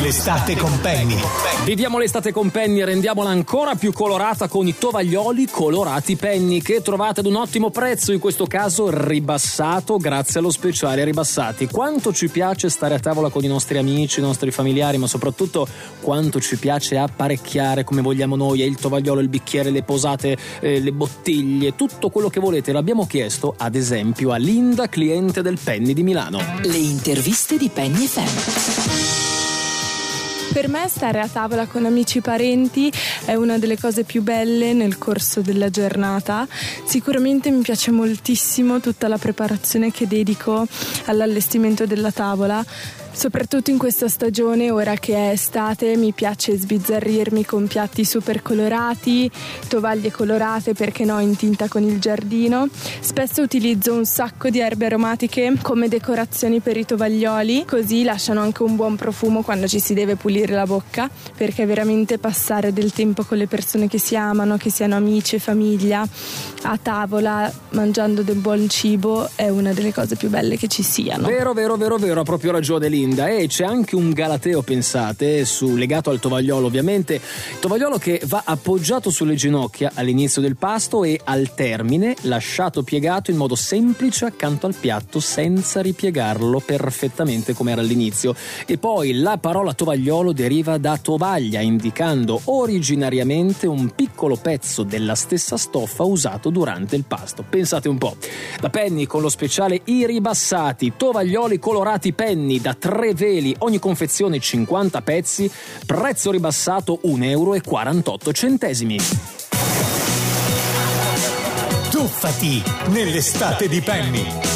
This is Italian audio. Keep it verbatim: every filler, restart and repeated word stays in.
l'estate con Penny. Viviamo l'estate con Penny e rendiamola ancora più colorata con i tovaglioli colorati Penny, che trovate ad un ottimo prezzo, in questo caso ribassato grazie allo speciale ribassati. Quanto ci piace stare a tavola con i nostri amici, i nostri familiari, ma soprattutto quanto ci piace apparecchiare come vogliamo noi, il tovagliolo, il bicchiere, le posate, eh, le bottiglie, tutto quello che volete. L'abbiamo chiesto ad esempio a Linda, cliente del Penny di Milano. Le interviste di Penny F M. Per me stare a tavola con amici e parenti è una delle cose più belle nel corso della giornata. Sicuramente mi piace moltissimo tutta la preparazione che dedico all'allestimento della tavola. Soprattutto in questa stagione, ora che è estate, mi piace sbizzarrirmi con piatti super colorati, tovaglie colorate, perché no, in tinta con il giardino. Spesso utilizzo un sacco di erbe aromatiche come decorazioni per i tovaglioli, così lasciano anche un buon profumo quando ci si deve pulire la bocca, perché veramente passare del tempo con le persone che si amano, che siano amici e famiglia, a tavola, mangiando del buon cibo, è una delle cose più belle che ci siano. Vero, vero, vero, vero, ha proprio ragione lì. E c'è anche un galateo, pensate, su, legato al tovagliolo ovviamente, tovagliolo che va appoggiato sulle ginocchia all'inizio del pasto e al termine lasciato piegato in modo semplice accanto al piatto senza ripiegarlo perfettamente come era all'inizio. E poi la parola tovagliolo deriva da tovaglia, indicando originariamente un piccolo pezzo della stessa stoffa usato durante il pasto. Pensate un po'. Da Penny con lo speciale i ribassati, tovaglioli colorati Penny da tre veli, ogni confezione cinquanta pezzi, prezzo ribassato un euro e quarantotto centesimi. Tuffati nell'estate di Penny.